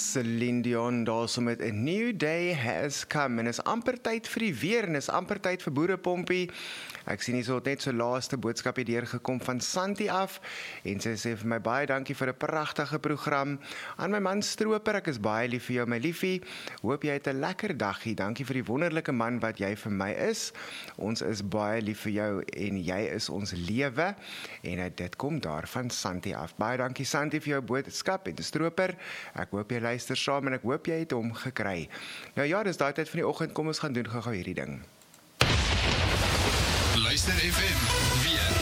Celine Dion daar so met A New Day Has Come en is amper tyd vir die weer en is amper tyd vir Boerepompie. Ek sien hier so net so laaste boodskap hier deurgekom van Santi af en sy sê vir my baie dankie vir 'n pragtige program. Aan my man Stroper, ek is baie lief vir jou my liefie. Hoop jy het 'n lekker dagie. Dankie vir die wonderlike man wat jy vir my is. Ons is baie lief vir jou en jy is ons lewe en dit kom daar van Santi af. Baie dankie Santi vir jou boodskap en Stroper. Ek hoop jy luister saam en ek hoop jy het hom gekry. Nou ja, dis daai tyd van die oggend, kom ons gaan doen gou hierdie ding. Luister FM, weer.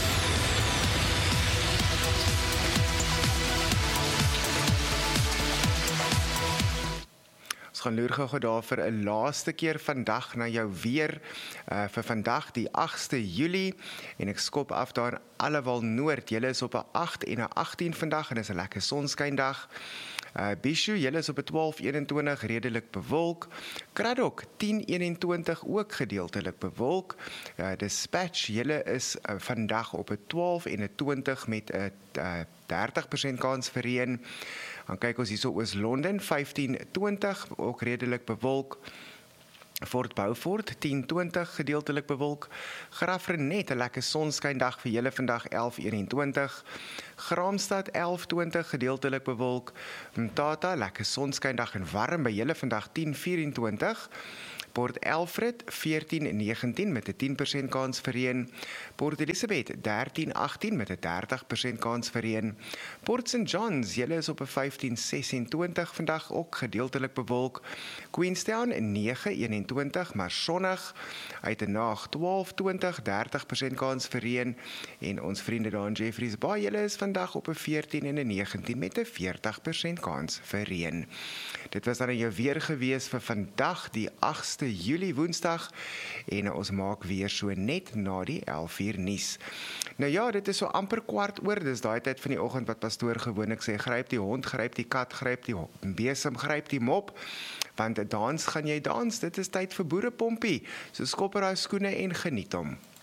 Ons gaan loer gou daar vir 'n laaste keer vandag na jou weer vir vandag die 8ste Julie en ek skop af daar Allewal Noord. Julle is op 'n 8 en 'n 18 vandag en dis 'n lekker sonskyndag. Bishu, julle is op 'n 12:21 redelik bewolk. Kraddock 10:21 ook gedeeltelik bewolk. Dispatch, julle is vandag op 'n 12:20 met 'n 30% kans vir reën. Dan kyk ons hierso Oos-London 15:20 ook redelik bewolk. Fort Beaufort 10:20 gedeeltelik bewolk. Graafrenet 'n lekker sonskyndag vir julle vandag 11:21. Graamsstad 11:20 gedeeltelik bewolk. Mthatha lekker sonskyndag en warm by julle vandag 10:24. Port Alfred 14:19 met 'n 10% kans vir reën. Port Elizabeth 13:18 met 'n 30% kans vir reën. Port St Johns, julle is op 'n 15:26 vandag ook gedeeltelik bewolk. Queenstown 9:21 maar sonnig. Uitenaag 12:20 30% kans vir reën en ons vriende daar in Jeffreys Bay, julle is vandag op 'n 14 en 'n 19 met 'n 40% kans vir reën. Dit was dan jou weer gewees vir vandag die 8ste Julie Woensdag en ons maak weer so net na die 11:00 nuus. Nou ja, dit is so amper 15:15, dis daai tyd van die oggend wat pastoor gewoonlik sê, gryp die hond, gryp die kat, gryp die besem, gryp die mop, want 'n dans gaan jy dans, dit is tyd vir Boerepompie, so skop daai skoene en geniet hom.